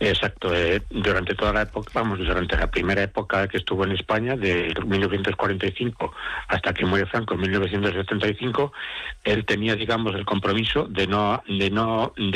Exacto, durante toda la época, durante la primera época que estuvo en España, de 1945 hasta que muere Franco en 1975, él tenía, digamos, el compromiso de no